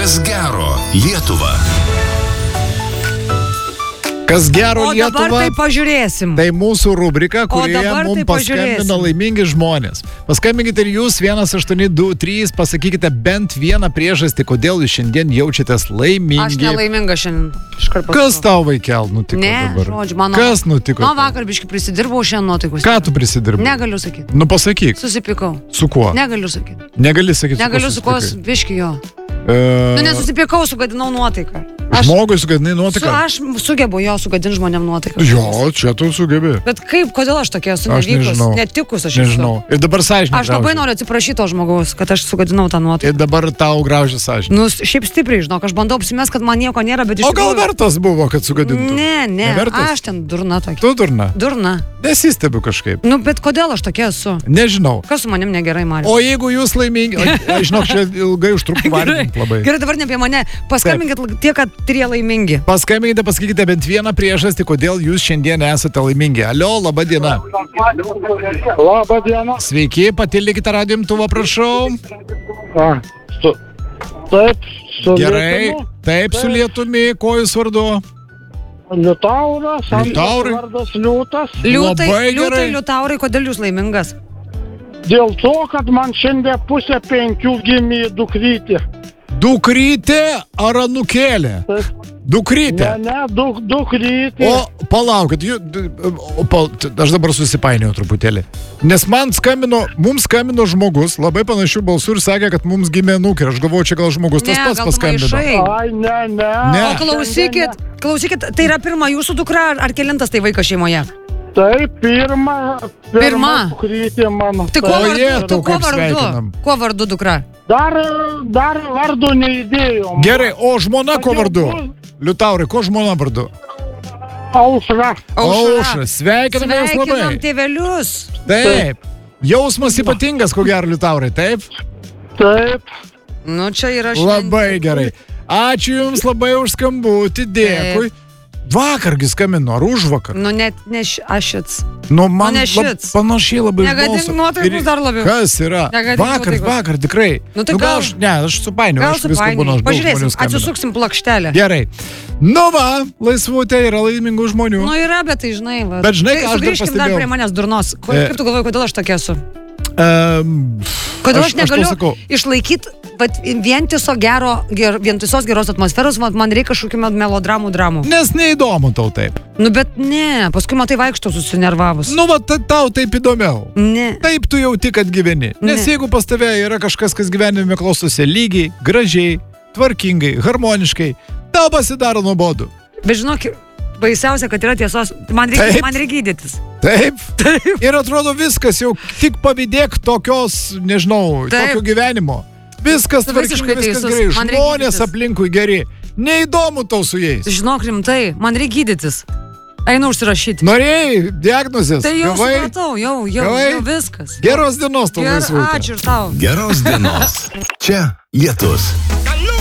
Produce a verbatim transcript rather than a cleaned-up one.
Kas gero Lietuva. Kas gero O Lietuva. dabar tai pažiūrėsim. Tai mūsų rubrika, kurioje dabar mums tai paskambino pažiūrėsim. laimingi žmonės. Paskambinkite ir jūs vienas aštuoni du trys, pasakykite bent vieną priežastį, kodėl jūs šiandien jaučiatės laimingi. Aš nelaiminga šiandien. Iškart pasakau. Kas tau, vaikel, nutiko Ne, dabar? žodžiu, mano. Kas nutiko? Nu, tau? vakar biškai prisidirbau šiandien nuotaikos. Ką tu prisidirbai? Negaliu sakyti. Nu pasakyk. Susipykau. Su kuo? Negaliu sakyti. Negali sakyti. Negaliu su kuo susipykai? biškai jo. E... Nu, nesusipykau, sugadinau nuotaiką. Aš, Žmogui sugadinai su, nuotaiką? aš sugebu jo sugadinti žmonėm nuotaiką. Jo, čia tu sugebi. Bet kaip, kodėl aš tokia esu Aš nevykus, nežinau. netikus aš Nežinau. esu. Ir dabar sąžinė. Aš labai noriu atsiprašyti to žmogaus, kad aš sugadinau tą Ir nuotaiką. dabar tau graužia sąžinė. Nu, šiaip stipriai, žinok, aš bandau apsimest, kad man nieko nėra, bet iš O gal tikrųjų- vertas buvo, kad sugadintų? Ne, ne, Nevertas? aš ten durna tokia. Tu durna. Durna. Nesistebiu kažkaip. Nu, bet kodėl aš tokia esu? Nežinau. Kas su manim negerai, Marius? O jeigu jūs laimingi, o, aš žinok, čia ilgai užtruktų vardinti labai. Gerai, dabar ne apie mane. Paskambinkit tie, kad tie laimingi. Paskambinkite, pasakykite bent vieną priežastį, kodėl jūs šiandien esate laimingi. Alio, laba diena. Labą dieną. Sveiki, patildykite radijo imtuvą, prašau. A, su, taip, su Gerai, lietumi. taip su lietumi, ko jūs vardu? Liutauras, antras Liutaurai. vardas Liūtas. Liūtai, Labai liūtai, gerai. liutaurai, kodėl jūs laimingas? Dėl to, kad man šiandien pusę penkių gimė dukrytė. Dukrytė ar anukėlė? Taip. Dukrytė. Ne, ne, duk, dukrytė. O palaukit, jų, o, pal, aš dabar susipainėjau truputėlį. Nes man skambino, mums skambino žmogus, labai panašių balsų ir sakė, kad mums gimė anūkė. Aš galvoju, čia gal žmogus tas Ne, pats gal tu paskambino. maišai. Ai, ne, ne. Ne. O klausykit, klausykit, tai yra pirma jūsų dukra ar, ar kelintas tai vaikas šeimoje? Taip, pirma, pirma, Pirma. dukrytė mano. Tai kuo O vardu? jetau, Tu kuo kaip sveikinam. vardu? Kuo vardu dukra? Dar, dar vardu neįdėjom. Gerai, o žmona ko vardu? Liutaurai, ko žmona vardu? Aušra. Aušra, sveikiname jūs Sveikinam labai. tėvelius. Taip. Jausmas ypatingas, ko gero, Liutaurai, taip? Taip. Nu, čia yra šventė. Labai gerai. Ačiū Jums labai už skambutį, dėkui. Vakargi skambino, ar užvakar? Nu, net ne š- aš šits. Nu, man O ne lab, šits. panašiai labai Negadink balso. nuotaikos Ir- dar labiau. Kas yra? Negadink Vakar, nuotaikos. vakar, tikrai. Nu, tai gal gal- aš, ne, aš supainiau, Gal aš viską būnu, supainiai. aš daug Pažiūrėsim, žmonių skambinu. atsisuksim plokštelę. Gerai. Nu va, laisvutė yra laimingų žmonių. Nu, yra, bet tai žinai. Va. Bet žinai, tai ką aš dar sugrįžkim dar pastebėjau? prie manęs durnos. Ko, E. kaip tu galvoji, kodėl aš tokia esu? Um, Kodėl aš, aš tau negaliu sakau. išlaikyti vientiso gero, ger, vientisos geros atmosferos, vat man reikia kažkokių melodramų dramų. Nes neįdomu tau taip. Nu, bet ne, paskui matai vaikštau susinervavus. Nu va, ta- tau taip įdomiau. Ne. Taip tu jauti, kad gyveni. Nes Ne. jeigu pas tave yra kažkas, kas gyvenime klausosi lygiai, gražiai, tvarkingai, harmoniškai, tau pasidaro nuobodu. Bet žinok, baisiausia, kad yra tiesos. Man reikia, Taip. man reikia gydytis. Taip. Taip. Ir atrodo viskas, jau tik pavydėk tokios, nežinau, Taip. tokio gyvenimo. Viskas Tu tvarkingai, visiškai viskas teisus. gerai. Man reikia Žmonės gydytis. aplinkui geri. Neįdomu tau su jais. Žinok, rimtai, man reikia gydytis. Einu užsirašyti. Norėjai diagnozės. Tai jau Gavai? supratau, jau, jau, Gavai? jau viskas. Geros dienos tau Ger, laisvutė. ačiū ir tau. Geros dienos. Čia Lietus.